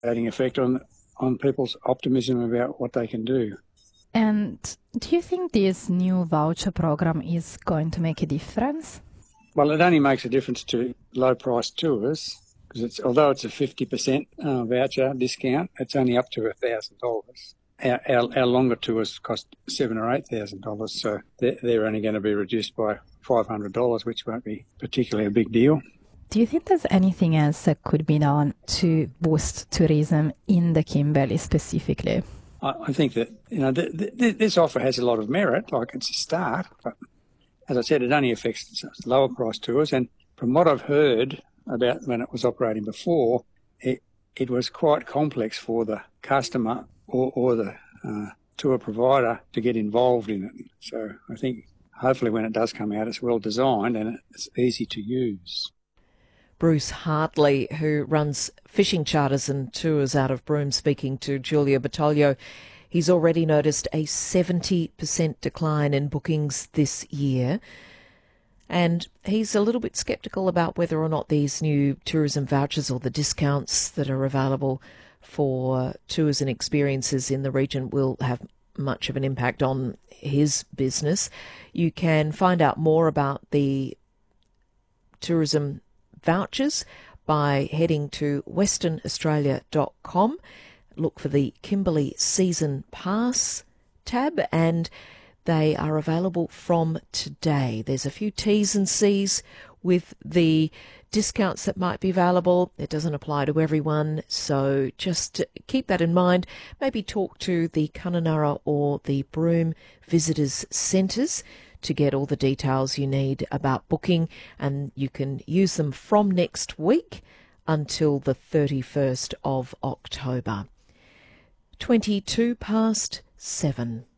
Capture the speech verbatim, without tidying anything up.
devastating effect on on people's optimism about what they can do. And do you think this new voucher program is going to make a difference? Well, it only makes a difference to low-priced tours, because it's although it's a fifty percent uh, voucher discount, it's only up to one thousand dollars. Our, our, our longer tours cost seven thousand dollars or eight thousand dollars, so they're, they're only going to be reduced by five hundred dollars, which won't be particularly a big deal. Do you think there's anything else that could be done to boost tourism in the Kimberley specifically? I, I think that, you know, th- th- this offer has a lot of merit, like it's a start, but as I said, it only affects lower price tours, and from what I've heard about when it was operating before, it, it was quite complex for the customer or, or the uh, tour provider to get involved in it. So I think hopefully when it does come out, it's well designed and it's easy to use. Bruce Hartley, who runs fishing charters and tours out of Broome, speaking to Julia Battaglio. He's already noticed a seventy percent decline in bookings this year. And he's a little bit sceptical about whether or not these new tourism vouchers or the discounts that are available for tours and experiences in the region will have much of an impact on his business. You can find out more about the tourism vouchers by heading to western australia dot com. Look for the Kimberley Season Pass tab, and they are available from today. There's a few T's and C's with the discounts that might be available. It doesn't apply to everyone, so just keep that in mind. Maybe talk to the Kununurra or the Broome Visitors Centres to get all the details you need about booking, and you can use them from next week until the thirty-first of October. twenty-two past seven.